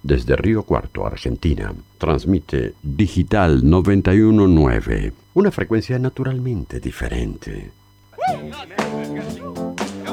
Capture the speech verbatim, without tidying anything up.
Desde Río Cuarto, Argentina, transmite Digital noventa y uno punto nueve, una frecuencia naturalmente diferente.